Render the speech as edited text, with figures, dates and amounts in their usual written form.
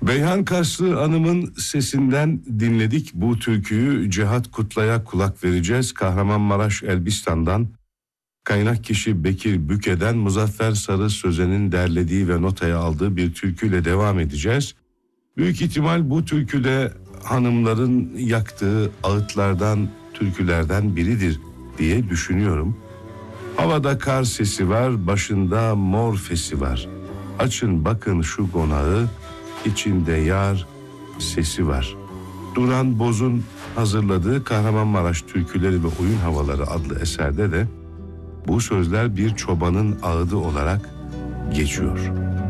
Beyhan Karslı Hanım'ın sesinden dinledik. Bu türküyü Cihat Kutlay'a kulak vereceğiz. Kahramanmaraş Elbistan'dan kaynak kişi Bekir Büke'den Muzaffer Sarı Sözen'in derlediği ve notaya aldığı bir türküyle devam edeceğiz. Büyük ihtimal bu türküde hanımların yaktığı ağıtlardan, türkülerden biridir diye düşünüyorum. Havada kar sesi var, başında mor fesi var. Açın bakın şu konağı, içinde yar sesi var. Duran Boz'un hazırladığı Kahramanmaraş Türküleri ve Oyun Havaları adlı eserde de bu sözler bir çobanın ağıdı olarak geçiyor.